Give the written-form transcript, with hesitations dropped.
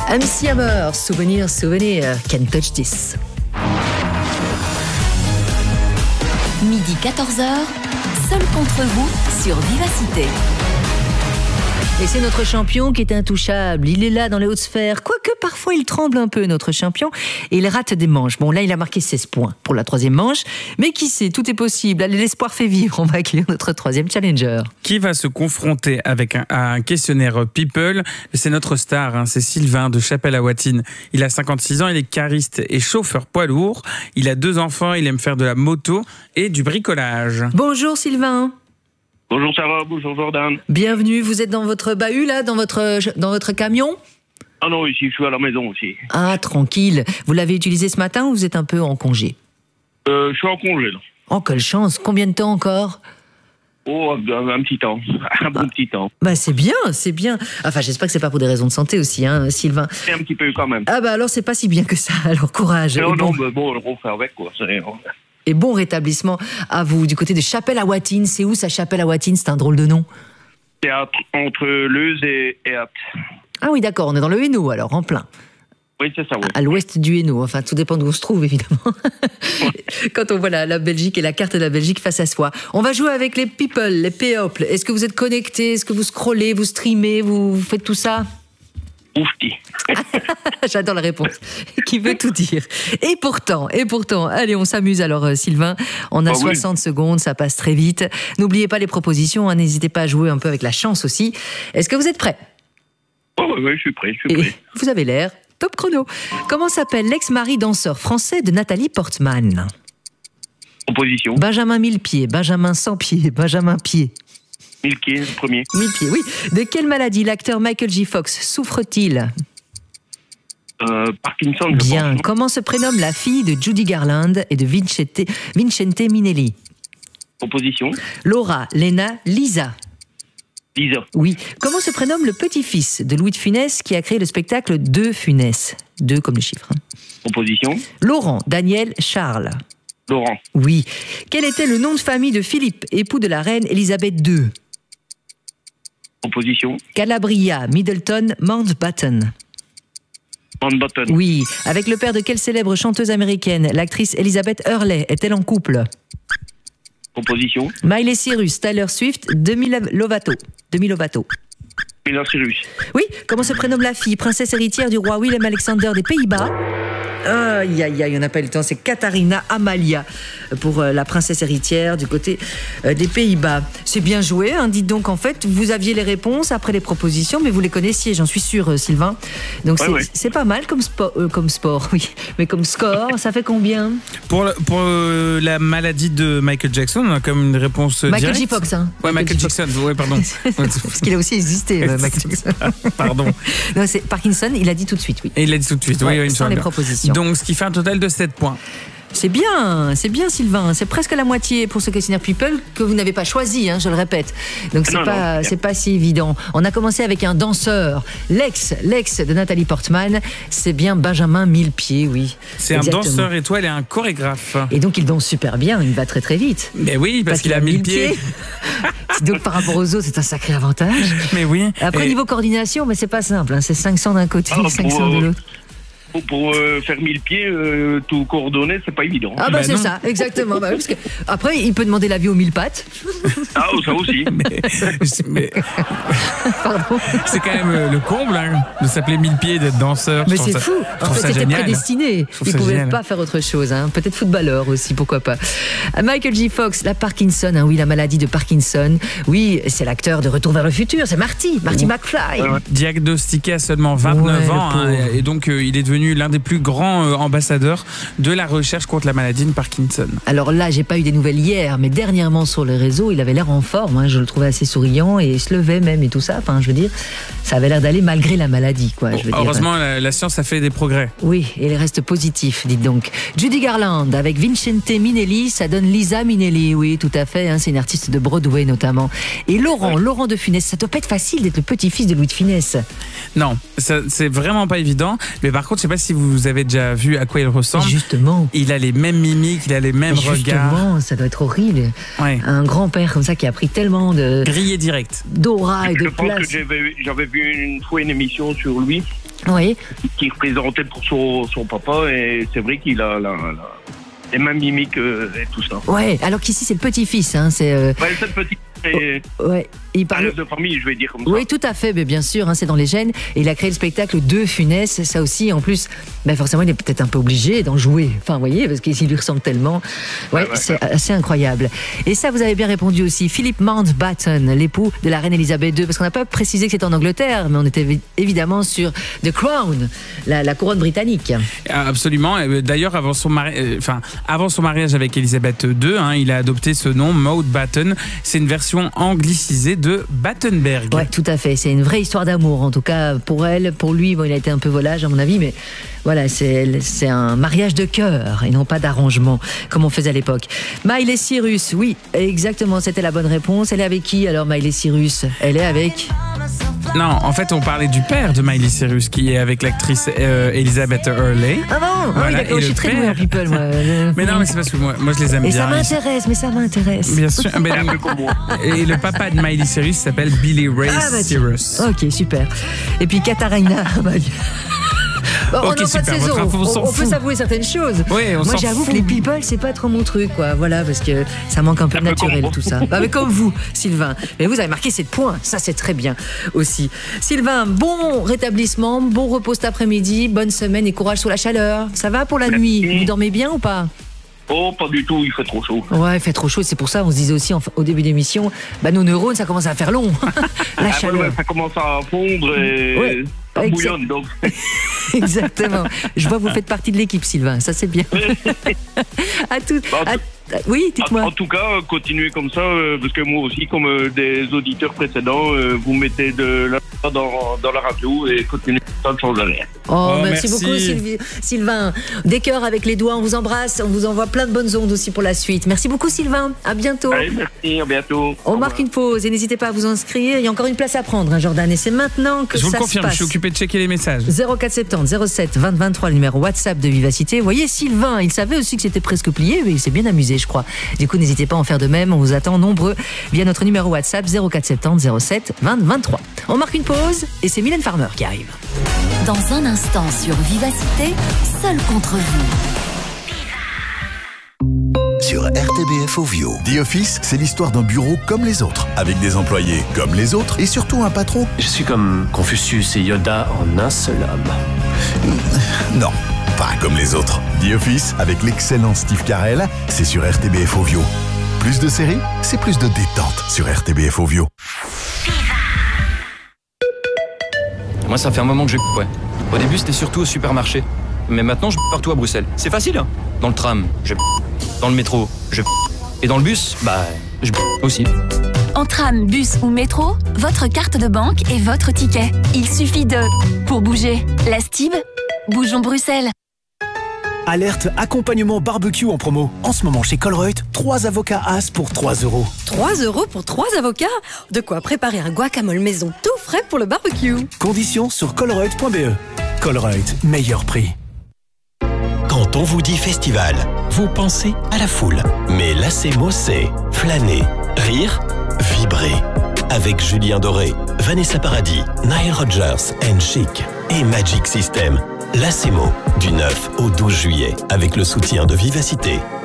MC Hammer, souvenir, Can't Touch This. Midi 14h, seul contre vous sur Vivacité. Et c'est notre champion qui est intouchable. Il est là dans les hautes sphères. Quoique parfois il tremble un peu, notre champion. Et il rate des manches. Bon, là, il a marqué 16 points pour la troisième manche. Mais qui sait, tout est possible. Allez, l'espoir fait vivre. On va accueillir notre troisième challenger. Qui va se confronter avec un questionnaire People? C'est notre star, c'est Sylvain de Chapelle-à-Watine. Il a 56 ans, il est cariste et chauffeur poids lourd. Il a 2 enfants, il aime faire de la moto et du bricolage. Bonjour Sylvain. Bonjour Sarah, bonjour Jordan. Bienvenue, vous êtes dans votre bahut là, dans votre camion? Ah non, ici je suis à la maison aussi. Ah, tranquille. Vous l'avez utilisé ce matin ou vous êtes un peu en congé? Je suis en congé là. Oh, quelle chance. Combien de temps encore? Oh, un petit temps. Un bon petit temps. Bah c'est bien, c'est bien. Enfin, j'espère que c'est pas pour des raisons de santé aussi, hein, Sylvain. C'est un petit peu quand même. Ah bah alors c'est pas si bien que ça, alors courage. Non, non, mais bon, on fait avec quoi. Et bon rétablissement à vous, du côté de Chapelle-à-Watine. C'est où ça, Chapelle-à-Watine? C'est un drôle de nom. C'est entre Leuze et Apt. Ah oui, d'accord, on est dans le Hainaut alors, en plein. Oui, c'est ça, oui. À l'ouest du Hainaut, enfin tout dépend d'où on se trouve évidemment. Quand on voit la Belgique et la carte de la Belgique face à soi. On va jouer avec les people, les people. Est-ce que vous êtes connectés? Est-ce que vous scrollez, vous streamez, vous faites tout ça? Oufti. J'adore la réponse. Qui veut tout dire. Et pourtant, allez, on s'amuse alors Sylvain. On a 60 secondes, ça passe très vite. N'oubliez pas les propositions, hein, n'hésitez pas à jouer un peu avec la chance aussi. Est-ce que vous êtes prêts? Oh oui, je suis prêt. Et vous avez l'air top chrono. Comment s'appelle l'ex-mari danseur français de Nathalie Portman? Proposition. Benjamin Millepied, Benjamin Sans-Pied, Benjamin Pied. Millepied, le premier. Millepied, oui. De quelle maladie l'acteur Michael J. Fox souffre-t-il? Parkinson, je Bien. pense. Comment se prénomme la fille de Judy Garland et de Vincente Minnelli? Proposition. Laura, Lena, Lisa. Lisa. Oui. Comment se prénomme le petit-fils de Louis de Funès qui a créé le spectacle De Funès? 2 comme le chiffre. Proposition. Laurent, Daniel, Charles. Laurent. Oui. Quel était le nom de famille de Philippe, époux de la reine Elisabeth II? Proposition. Calabria, Middleton, Mountbatten. Mountbatten. Oui. Avec le père de quelle célèbre chanteuse américaine l'actrice Elizabeth Hurley est-elle en couple? Proposition. Miley Cyrus, Taylor Swift, Demi Lovato. Mila Cyrus. Oui. Comment se prénomme la fille, princesse héritière du roi Willem Alexander des Pays-Bas? Aïe, aïe, aïe, on n'a pas eu le temps. C'est Katharina Amalia pour la princesse héritière du côté des Pays-Bas. C'est bien joué, hein. Dites donc, en fait, vous aviez les réponses après les propositions, mais vous les connaissiez, j'en suis sûre, Sylvain. Donc c'est pas mal comme sport, oui. Mais comme score, ça fait combien? Pour la maladie de Michael Jackson, on a comme une réponse Michael directe. J. Fox, hein. Ouais, Michael Jackson, ouais, pardon. Parce qu'il a aussi existé, Michael Jackson. Pardon. Non, c'est Parkinson, il a dit tout de suite, oui. Et il a dit tout de suite, oui, sans les propositions. Donc, ce qui fait un total de 7 points. C'est bien Sylvain, c'est presque la moitié pour ce questionnaire People que vous n'avez pas choisi, hein, je le répète. Donc c'est pas si évident. On a commencé avec un danseur, l'ex de Nathalie Portman, c'est bien Benjamin Millepied, oui. C'est exactement. Un danseur étoile et un chorégraphe. Et donc il danse super bien, il va très très vite. Mais oui, parce qu'il a 1000 pieds. Donc par rapport aux autres, c'est un sacré avantage. Mais oui. Après niveau coordination, mais c'est pas simple, hein, c'est 500 d'un côté, 500 de l'autre. Pour faire 1000 pieds, tout coordonné, c'est pas évident. Ah bah c'est non. Ça, exactement. Bah, parce que après, il peut demander l'avis aux 1000 pattes. Ah, ça aussi. mais... Pardon. C'est quand même le comble, hein, de s'appeler 1000 pieds et d'être danseur. Mais c'est fou. En fait, c'était prédestiné. Il ne pouvait pas faire autre chose. Hein. Peut-être footballeur aussi, pourquoi pas. Michael J. Fox, la Parkinson, hein, oui, la maladie de Parkinson. Oui, c'est l'acteur de Retour vers le futur, c'est Marty McFly. Ouais. Diagnostiqué à seulement 29 ans, hein, et donc il est devenu l'un des plus grands ambassadeurs de la recherche contre la maladie de Parkinson. Alors là, j'ai pas eu des nouvelles hier, mais dernièrement sur les réseaux, il avait l'air en forme. Hein, je le trouvais assez souriant et il se levait même et tout ça. Enfin, je veux dire, ça avait l'air d'aller malgré la maladie, quoi. Bon, je veux heureusement, la science a fait des progrès. Oui, et il reste positif, dites donc. Judy Garland avec Vincente Minnelli, ça donne Lisa Minnelli, oui, tout à fait. Hein, c'est une artiste de Broadway notamment. Et Laurent de Funès, ça doit pas être facile d'être le petit-fils de Louis de Funès. Non, c'est vraiment pas évident. Mais par contre, je sais pas si vous avez déjà vu à quoi il ressemble. Justement. Il a les mêmes mimiques, il a les mêmes regards. Justement, ça doit être horrible. Ouais. Un grand-père comme ça ça qui a pris tellement de Grillé direct. d'aura et de Je pense place. que j'avais vu une fois une émission sur lui Oui. qui représentait pour son papa et c'est vrai qu'il a les mêmes mimiques et tout ça. Ouais, alors qu'ici c'est le petit-fils, hein, c'est Ouais, cette petite ouais, il parle de famille, je vais dire comme ça. Oui, tout à fait, mais bien sûr, hein, c'est dans les gènes. Et il a créé le spectacle De Funès, ça aussi, en plus, forcément, il est peut-être un peu obligé d'en jouer. Enfin, vous voyez, parce qu'il lui ressemble tellement. Ouais, c'est assez incroyable. Et ça, vous avez bien répondu aussi. Philip Mountbatten, l'époux de la reine Elisabeth II, parce qu'on n'a pas précisé que c'était en Angleterre, mais on était évidemment sur The Crown, la couronne britannique. Absolument. D'ailleurs, avant son mariage avec Elisabeth II, hein, il a adopté ce nom, Mountbatten. C'est une version anglicisée de Battenberg. Ouais, tout à fait. C'est une vraie histoire d'amour, en tout cas pour elle, pour lui. Bon, il a été un peu volage, à mon avis, mais voilà, c'est un mariage de cœur et non pas d'arrangement, comme on faisait à l'époque. Miley Cyrus, oui, exactement, c'était la bonne réponse. Elle est avec qui alors, Miley Cyrus? Elle est avec... Non, en fait, on parlait du père de Miley Cyrus qui est avec l'actrice Elizabeth Hurley. Ah bon, Voilà, oui, d'accord, et je suis le très père. douée en people, moi. Mais non, mais c'est parce que moi je les aime Et bien. ça m'intéresse. Bien sûr. Et le papa de Miley Cyrus s'appelle Billy Ray Cyrus. Ok, super. Et puis Katarina. Bon, Ok, on n'a super, pas de saison. votre info, on s'en On peut fout. s'avouer certaines choses. Oui, on Moi, s'en j'avoue fout. que les people, c'est pas trop mon truc, quoi. Voilà, parce que ça manque un peu de naturel, tout ça. Mais comme vous, Sylvain. Mais vous avez marqué 7 points. Ça, c'est très bien aussi. Sylvain, bon rétablissement, bon repos cet après-midi, bonne semaine et courage sous la chaleur. Ça va pour la nuit? Vous dormez bien ou pas? Oh, pas du tout, il fait trop chaud. Ouais, il fait trop chaud. C'est pour ça, on se disait aussi au début d'émission, nos neurones, ça commence à faire long. La chaleur. Ça commence à fondre et ça bouillonne, donc. Exactement. Je vois que vous faites partie de l'équipe, Sylvain. Ça, c'est bien. À tout. Oui, dites-moi. En tout cas, continuez comme ça, parce que moi aussi, comme des auditeurs précédents, vous mettez de la dans la radio et continuez, ça ne change rien. Oh, merci beaucoup, Sylvain. Des cœurs avec les doigts, on vous embrasse, on vous envoie plein de bonnes ondes aussi pour la suite. Merci beaucoup, Sylvain. À bientôt. Allez, merci, à bientôt. On marque une pause et n'hésitez pas à vous inscrire. Il y a encore une place à prendre, hein, Jordan, et c'est maintenant que ça se passe. Je vous le confirme, je suis occupé de checker les messages. 0470 07 20 23, le numéro WhatsApp de Vivacité. Vous voyez, Sylvain, il savait aussi que c'était presque plié, mais il s'est bien amusé, je crois. Du coup, n'hésitez pas à en faire de même. On vous attend nombreux via notre numéro WhatsApp 0470 07 20 23. On marque une pause et c'est Mylène Farmer qui arrive. Dans un instant sur Vivacité, seul contre vous. Sur RTBF Ovio. The Office, c'est l'histoire d'un bureau comme les autres, avec des employés comme les autres et surtout un patron. Je suis comme Confucius et Yoda en un seul homme. Non, pas comme les autres. The Office, avec l'excellent Steve Carell, c'est sur RTBF Ovio. Plus de séries, c'est plus de détente sur RTBF Ovio. Moi, ça fait un moment que je ouais. Au début, c'était surtout au supermarché. Mais maintenant, je partout à Bruxelles. C'est facile, hein. Dans le tram, je dans le métro, je et dans le bus, je aussi. En tram, bus ou métro, votre carte de banque est votre ticket. Il suffit de... Pour bouger. La Stib, bougeons Bruxelles. Alerte accompagnement barbecue en promo. En ce moment chez Colruyt, 3 avocats As pour 3 €. 3 € pour 3 avocats? De quoi préparer un guacamole maison tout frais pour le barbecue. Conditions sur colruyt.be. Colruyt, meilleur prix. Quand on vous dit festival, vous pensez à la foule. Mais l'ACMO, c'est flâner, rire, vibrer. Avec Julien Doré, Vanessa Paradis, Nile Rodgers and Chic et Magic System. L'ACMO, du 9 au 12 juillet, avec le soutien de Vivacité.